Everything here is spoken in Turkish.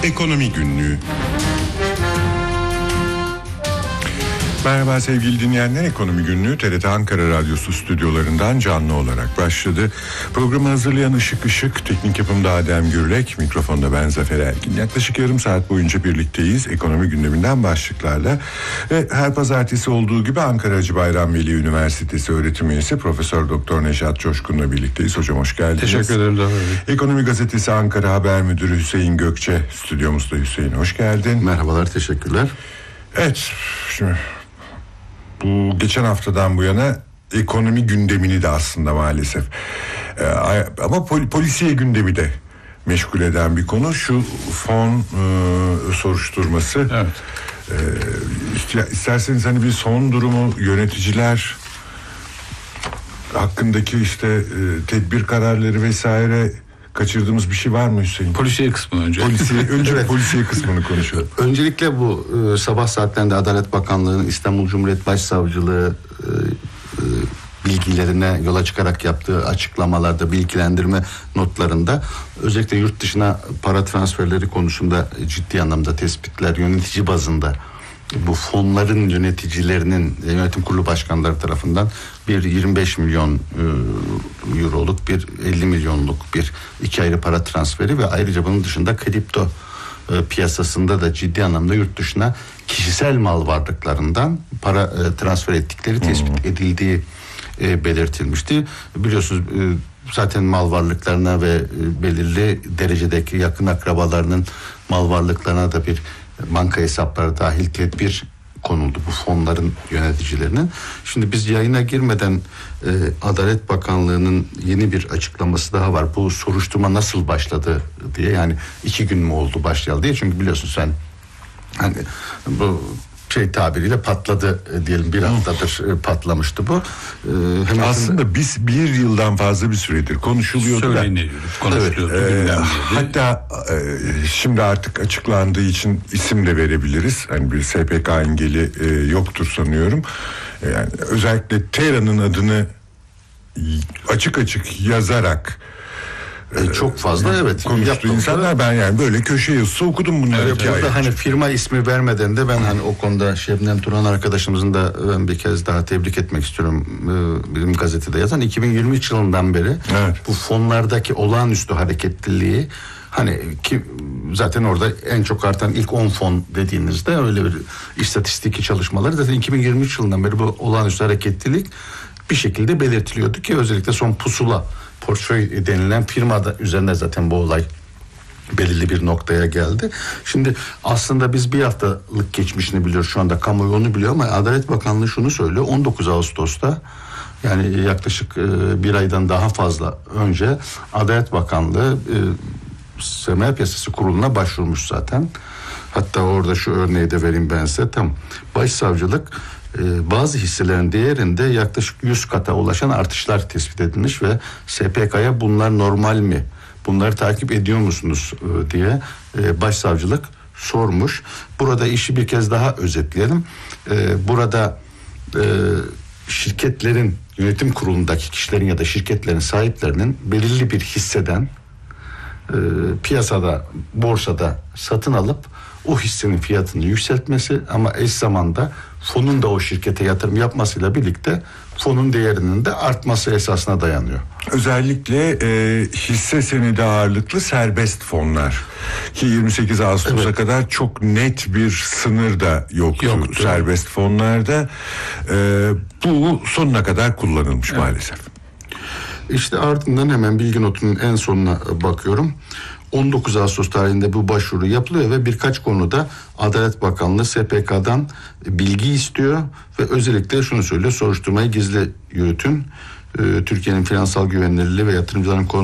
Ekonomi Günlüğü. Merhaba sevgili dinleyenler, Ekonomi Günlüğü TRT Ankara Radyosu stüdyolarından canlı olarak başladı. Programı hazırlayan Işık, teknik yapımda Adem Gürlek, mikrofonda ben Zafer Erkin. Yaklaşık yarım saat boyunca birlikteyiz ekonomi gündeminden başlıklarla. Ve her pazartesi olduğu gibi Ankara Hacı Bayram Veli Üniversitesi öğretim üyesi Profesör Doktor Neşat Coşkun'la birlikteyiz. Hocam hoş geldiniz. Teşekkür ederim. Ekonomi Gazetesi Ankara Haber Müdürü Hüseyin Gökçe stüdyomuzda. Hüseyin hoş geldin. Merhabalar, teşekkürler. Evet, şimdi bu geçen haftadan bu yana ekonomi gündemini de aslında maalesef ama polisiye gündemi de meşgul eden bir konu. Şu fon soruşturması. Evet. İsterseniz hani bir son durumu, yöneticiler hakkındaki tedbir kararları vesaire, kaçırdığımız bir şey var mı Hüseyin? Polisiye kısmı önce. Evet. Polisiye kısmını konuşalım. Öncelikle bu sabah saatlerinde Adalet Bakanlığı'nın İstanbul Cumhuriyet Başsavcılığı bilgilerine yola çıkarak yaptığı açıklamalarda, bilgilendirme notlarında özellikle yurt dışına para transferleri konusunda ciddi anlamda tespitler, yönetici bazında bu fonların yöneticilerinin, yönetim kurulu başkanları tarafından bir 25 milyon euroluk, bir 50 milyonluk bir iki ayrı para transferi ve ayrıca bunun dışında kripto piyasasında da ciddi anlamda yurt dışına kişisel mal varlıklarından para transfer ettikleri tespit edildiği belirtilmişti. Biliyorsunuz zaten mal varlıklarına ve belirli derecedeki yakın akrabalarının mal varlıklarına da bir banka hesapları dahil tedbir konuldu bu fonların yöneticilerinin. Şimdi biz yayına girmeden Adalet Bakanlığı'nın yeni bir açıklaması daha var. Bu soruşturma nasıl başladı diye, yani 2 gün mü oldu başlayalı diye. Çünkü biliyorsun sen hani bu tabiriyle patladı diyelim, bir haftadır patlamıştı bu. Aslında biz 1 yıldan fazla bir süredir konuşuluyordu. Konuşuluyordu. Evet, hatta şimdi artık açıklandığı için isim de verebiliriz. Hani bir SPK engeli yoktur sanıyorum. Yani özellikle TERA'nın adını açık açık yazarak çok fazla konuştu insanlar. Ben yani böyle köşe yazısı okudum bunları. Evet, burada hani firma ismi vermeden de ben hani o konuda Şebnem Turan arkadaşımızın da ben bir kez daha tebrik etmek istiyorum. Bizim gazetede yazan 2023 yılından beri bu fonlardaki olağanüstü hareketliliği, hani ki zaten orada en çok artan ilk 10 fon dediğinizde öyle bir istatistiki çalışmaları zaten 2023 yılından beri bu olağanüstü hareketlilik bir şekilde belirtiliyordu ki özellikle son Pusula portföy denilen firmada üzerinde zaten bu olay belirli bir noktaya geldi. Şimdi aslında biz bir haftalık geçmişini biliyoruz, şu anda kamuoyu onu biliyor ama Adalet Bakanlığı şunu söylüyor: 19 Ağustos'ta, yani yaklaşık bir aydan daha fazla önce Adalet Bakanlığı Sermaye Piyasası Kurulu'na başvurmuş zaten. Hatta orada şu örneği de vereyim ben size. Başsavcılık bazı hisselerin değerinde yaklaşık 100 kata ulaşan artışlar tespit edilmiş ve SPK'ya bunlar normal mi, bunları takip ediyor musunuz diye başsavcılık sormuş. Burada işi bir kez daha özetleyelim. Burada şirketlerin yönetim kurulundaki kişilerin ya da şirketlerin sahiplerinin belirli bir hisseden piyasada, borsada satın alıp o hissenin fiyatını yükseltmesi ama eş zamanda fonun da o şirkete yatırım yapmasıyla birlikte fonun değerinin de artması esasına dayanıyor. Özellikle hisse senedi ağırlıklı serbest fonlar ki 28 Ağustos'a kadar çok net bir sınır da yoktu. Serbest fonlarda. Bu sonuna kadar kullanılmış maalesef. İşte ardından hemen bilgi notunun en sonuna bakıyorum. 19 Ağustos tarihinde bu başvuru yapılıyor ve birkaç konuda Adalet Bakanlığı SPK'dan bilgi istiyor ve özellikle şunu söylüyor: soruşturmayı gizli yürütün. Türkiye'nin finansal güvenilirliği ve yatırımcıların